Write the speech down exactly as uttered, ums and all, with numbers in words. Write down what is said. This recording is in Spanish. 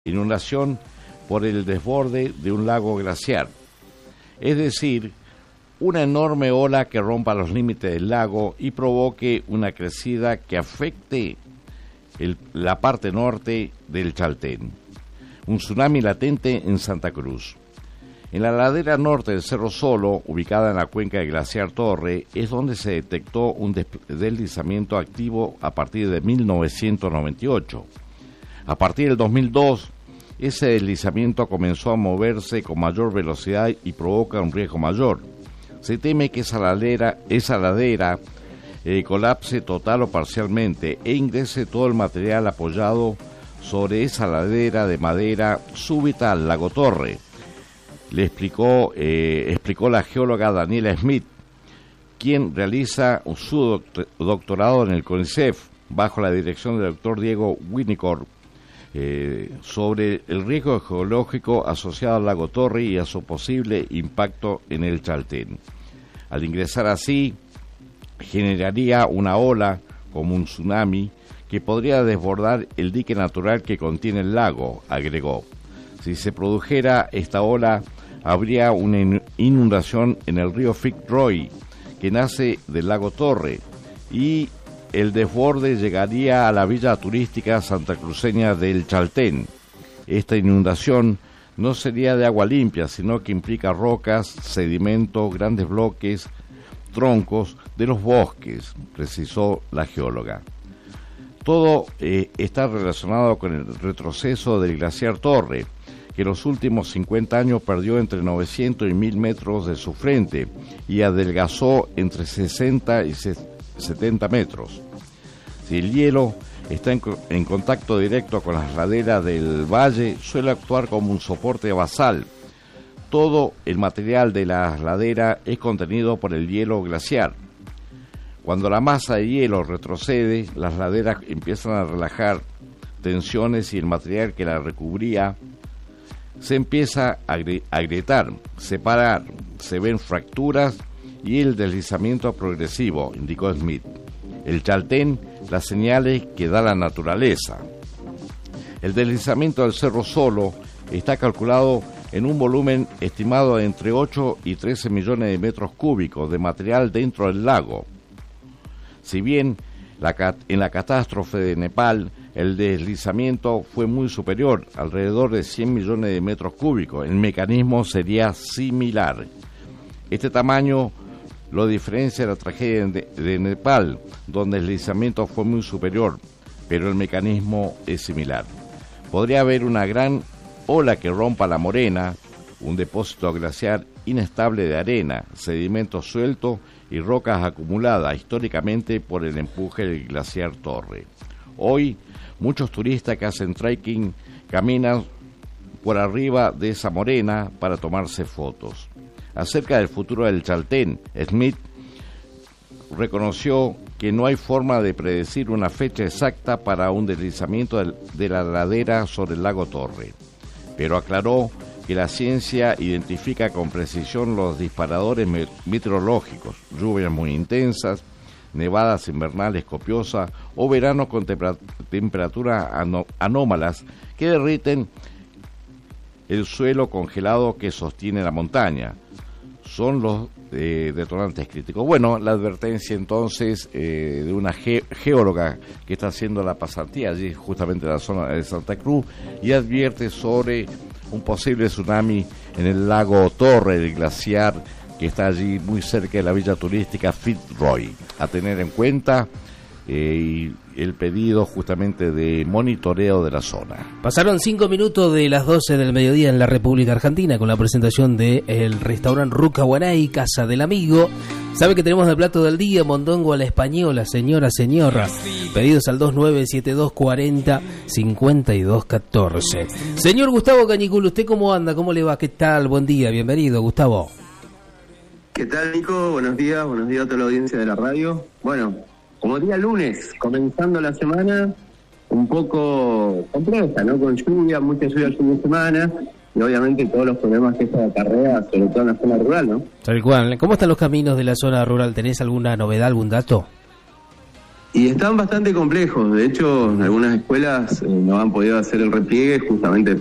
inundación por el desborde de un lago glaciar, es decir, una enorme ola que rompa los límites del lago y provoque una crecida que afecte el, la parte norte del Chaltén. Un tsunami latente en Santa Cruz. En la ladera norte del Cerro Solo, ubicada en la cuenca del glaciar Torre, es donde se detectó un deslizamiento activo a partir de mil novecientos noventa y ocho. A partir del dos mil dos, ese deslizamiento comenzó a moverse con mayor velocidad y provoca un riesgo mayor. Se teme que esa ladera, esa ladera eh, colapse total o parcialmente e ingrese todo el material apoyado sobre esa ladera de madera súbita al lago Torre. Le explicó, eh, explicó la geóloga Daniela Smith, quien realiza su doctorado en el CONICET bajo la dirección del doctor Diego Winnicott, eh, sobre el riesgo geológico asociado al lago Torre y a su posible impacto en el Chaltén. Al ingresar así, generaría una ola como un tsunami que podría desbordar el dique natural que contiene el lago, agregó. Si se produjera esta ola, habría una inundación en el río Fitzroy, que nace del lago Torre, y el desborde llegaría a la villa turística santacruceña del Chaltén. Esta inundación no sería de agua limpia, sino que implica rocas, sedimento, grandes bloques, troncos de los bosques, precisó la geóloga. Todo eh, está relacionado con el retroceso del glaciar Torre, que en los últimos cincuenta años perdió entre novecientos y mil metros de su frente y adelgazó entre sesenta y setenta metros. Si el hielo está en, en contacto directo con las laderas del valle, suele actuar como un soporte basal. Todo el material de la ladera es contenido por el hielo glaciar. Cuando la masa de hielo retrocede, las laderas empiezan a relajar tensiones y el material que la recubría se empieza a agrietar, separar, se ven fracturas y el deslizamiento progresivo, indicó Smith. El Chaltén, las señales que da la naturaleza. El deslizamiento del Cerro Solo está calculado en un volumen estimado de entre ocho y trece millones de metros cúbicos de material dentro del lago. Si bien la, en la catástrofe de Nepal el deslizamiento fue muy superior, alrededor de cien millones de metros cúbicos, el mecanismo sería similar. Este tamaño lo diferencia la tragedia de, de Nepal, donde el deslizamiento fue muy superior, pero el mecanismo es similar. Podría haber una gran ola que rompa la Morena, un depósito glaciar inestable de arena, sedimento suelto y rocas acumuladas históricamente por el empuje del glaciar Torre. Hoy, muchos turistas que hacen trekking caminan por arriba de esa morena para tomarse fotos. Acerca del futuro del Chaltén, Smith reconoció que no hay forma de predecir una fecha exacta para un deslizamiento de la ladera sobre el lago Torre, pero aclaró que la ciencia identifica con precisión los disparadores meteorológicos, lluvias muy intensas, nevadas invernales copiosas o veranos con tempera- temperaturas anó- anómalas que derriten el suelo congelado que sostiene la montaña. Son los eh, detonantes críticos. Bueno, la advertencia entonces eh, de una ge- geóloga que está haciendo la pasantía allí justamente en la zona de Santa Cruz y advierte sobre un posible tsunami en el lago Torre del glaciar que está allí muy cerca de la villa turística Fitzroy. A tener en cuenta eh, el pedido justamente de monitoreo de la zona. Pasaron cinco minutos de las doce del mediodía en la República Argentina con la presentación del restaurante Ruca Guaray, Casa del Amigo. Sabe que tenemos el plato del día, mondongo a la española, señora, señora. Pedidos al dos nueve siete dos cuatro cero cinco dos uno cuatro. Señor Gustavo Cañicul, ¿usted cómo anda? ¿Cómo le va? ¿Qué tal? Buen día, bienvenido, Gustavo. ¿Qué tal, Nico? Buenos días, buenos días a toda la audiencia de la radio. Bueno, como día lunes, comenzando la semana, un poco compleja, ¿no? Con lluvia, mucha lluvia el fin de semana, y obviamente todos los problemas que esta acarrea, sobre todo en la zona rural, ¿no? Tal cual. ¿Cómo están los caminos de la zona rural? ¿Tenés alguna novedad, algún dato? Y están bastante complejos. De hecho, algunas escuelas eh, no han podido hacer el repliegue justamente